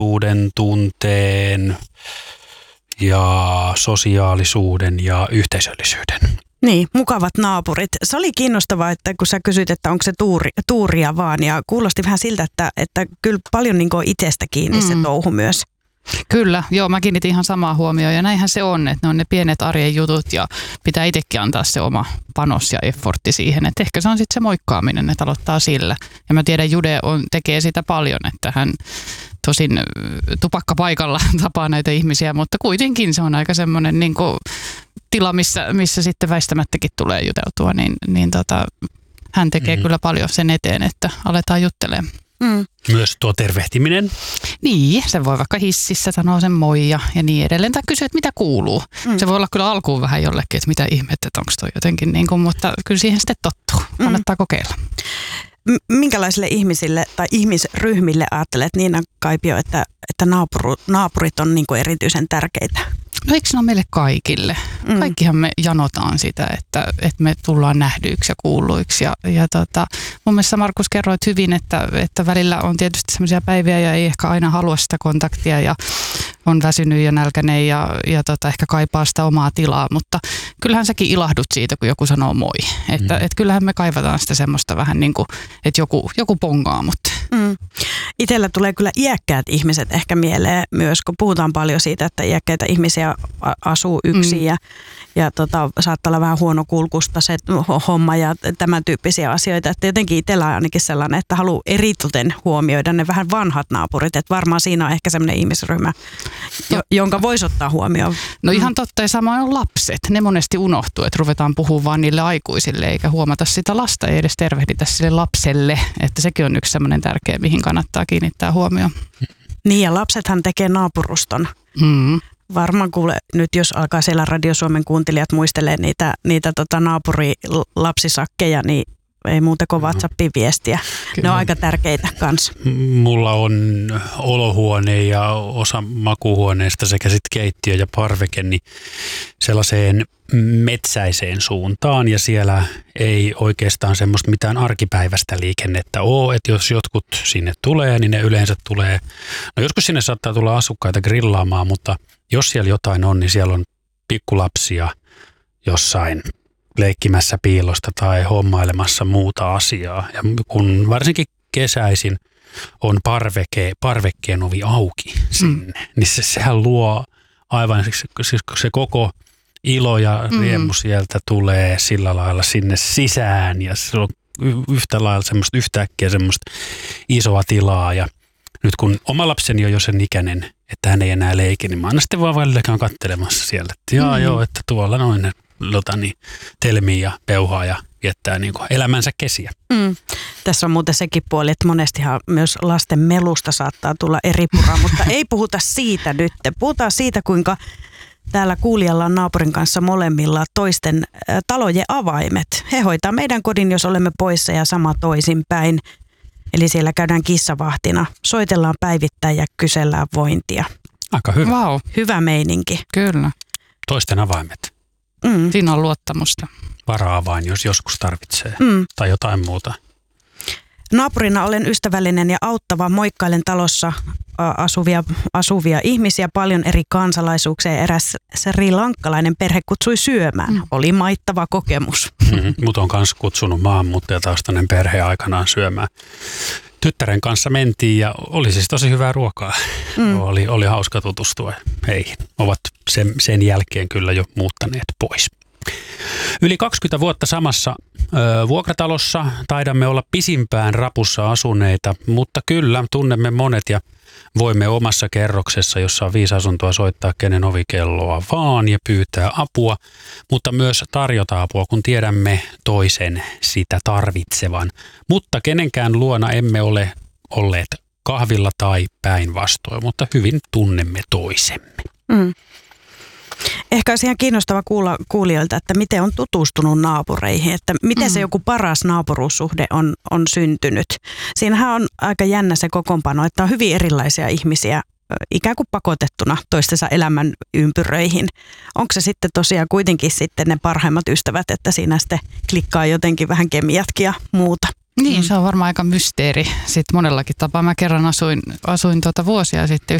turvallisuuden tunteen ja sosiaalisuuden ja yhteisöllisyyden. Niin, mukavat naapurit. Se oli kiinnostavaa, että kun sä kysyt, että onko se tuuria vaan, ja kuulosti vähän siltä, että kyllä paljon niin kuin itsestä kiinni se touhu myös. Kyllä, joo, mä kiinnitin ihan samaa huomioon ja näinhän se on, että ne on ne pienet arjen jutut ja pitää itsekin antaa se oma panos ja effortti siihen, että ehkä se on sitten se moikkaaminen, että aloittaa sillä. Ja mä tiedän, Jude tekee sitä paljon, että hän tosin tupakkapaikalla tapaa näitä ihmisiä, mutta kuitenkin se on aika semmoinen niin kuin tila, missä sitten väistämättäkin tulee juteltua, niin hän tekee kyllä paljon sen eteen, että aletaan juttelemaan. Myös tuo tervehtiminen. Niin, se voi vaikka hississä sanoa sen moi ja niin edelleen. Tai kysyä, että mitä kuuluu. Se voi olla kyllä alkuun vähän jollekin, että mitä ihmettä, että onko toi jotenkin niin kuin, mutta kyllä siihen sitten tottuu. Kannattaa kokeilla. Minkälaisille ihmisille tai ihmisryhmille ajattelet, Niina Kaipio, että naapurit on niin kuin erityisen tärkeitä? No eikö ne ole meille kaikille? Kaikkihan me janotaan sitä, että me tullaan nähdyiksi ja kuulluiksi. Ja mun mielestä Markus kerroit hyvin, että välillä on tietysti sellaisia päiviä ja ei ehkä aina halua sitä kontaktia ja on väsynyt ja nälkäinen ja ehkä kaipaa sitä omaa tilaa. Mutta kyllähän säkin ilahdut siitä, kun joku sanoo moi. Että kyllähän me kaivataan sitä semmoista vähän niin kuin, että joku pongaa mut. Itsellä tulee kyllä iäkkäät ihmiset ehkä mieleen myös, kun puhutaan paljon siitä, että iäkkäitä ihmisiä asuu yksin ja saattaa olla vähän huonokulkusta se homma ja tämän tyyppisiä asioita. Että jotenkin itsellä on ainakin sellainen, että haluaa eritoten huomioida ne vähän vanhat naapurit. Että varmaan siinä on ehkä sellainen ihmisryhmä, jonka voisi ottaa huomioon. No ihan totta, ja samoin on lapset. Ne monesti unohtuu, että ruvetaan puhumaan vaan niille aikuisille eikä huomata sitä lasta, ei edes tervehditä sille lapselle. Että sekin on yksi sellainen tärkeä, mihin kannattaa kiinnittää huomioon. Niin ja lapsethan tekee naapuruston. Varmaan kuule nyt, jos alkaa siellä Radio Suomen kuuntelijat muistelee niitä naapurilapsisakkeja, niin ei muuta kuin WhatsAppin viestiä. Kyllä. Ne on aika tärkeitä kanssa. Mulla on olohuone ja osa makuuhuoneesta sekä sitten keittiö ja parveke niin sellaiseen metsäiseen suuntaan ja siellä ei oikeastaan semmoista mitään arkipäiväistä liikennettä ole, että jos jotkut sinne tulee, niin ne yleensä tulee, no joskus sinne saattaa tulla asukkaita grillaamaan, mutta jos siellä jotain on, niin siellä on pikkulapsia jossain leikkimässä piilosta tai hommailemassa muuta asiaa. Ja kun varsinkin kesäisin on parvekkeen ovi auki sinne, niin sehän luo aivan se koko ilo ja riemu sieltä tulee sillä lailla sinne sisään ja se on yhtä lailla semmoista yhtäkkiä semmoista isoa tilaa ja nyt kun oma lapseni on jo sen ikäinen, että hän ei enää leiki, niin mä aina sitten vaan välilläkään kattelemassa siellä, että joo, että tuolla noin telmii ja peuhaa ja viettää niin kuin elämänsä kesiä. Tässä on muuten sekin puoli, että monestihan myös lasten melusta saattaa tulla eri puraa, mutta ei puhuta siitä nyt. Puhutaan siitä, kuinka täällä kuulijalla on naapurin kanssa molemmilla toisten talojen avaimet. He hoitaa meidän kodin, jos olemme poissa ja sama toisinpäin. Eli siellä käydään kissavahtina, soitellaan päivittäin ja kysellään vointia. Aika hyvä. Wow. Hyvä meininki. Kyllä. Toisten avaimet. Siinä on luottamusta. Vara-avain, jos joskus tarvitsee tai jotain muuta. Naapurina olen ystävällinen ja auttava. Moikkailen talossa asuvia ihmisiä, paljon eri kansalaisuuksia. Eräs srilankkalainen perhe kutsui syömään. Oli maittava kokemus. Mut on kanssa kutsunut maahanmuuttajataustainen perhe aikanaan syömään. Tyttären kanssa mentiin ja oli siis tosi hyvää ruokaa. Oli hauska tutustua heihin. Ovat sen jälkeen kyllä jo muuttaneet pois. Yli 20 vuotta samassa vuokratalossa taidamme olla pisimpään rapussa asuneita, mutta kyllä tunnemme monet ja voimme omassa kerroksessa, jossa on 5 asuntoa, soittaa kenen ovikelloa vaan ja pyytää apua, mutta myös tarjota apua, kun tiedämme toisen sitä tarvitsevan. Mutta kenenkään luona emme ole olleet kahvilla tai päinvastoin, mutta hyvin tunnemme toisemme. Ehkä olisi ihan kiinnostava kuulla kuulijoilta, että miten on tutustunut naapureihin, että miten se joku paras naapuruussuhde on syntynyt. Siinähän on aika jännä se kokoonpano, että on hyvin erilaisia ihmisiä ikään kuin pakotettuna toistensa elämän ympyröihin. Onko se sitten tosiaan kuitenkin sitten ne parhaimmat ystävät, että siinä sitten klikkaa jotenkin vähän kemiatkin ja muuta? Niin, se on varmaan aika mysteeri sitten monellakin tapaa. Mä kerran asuin vuosia sitten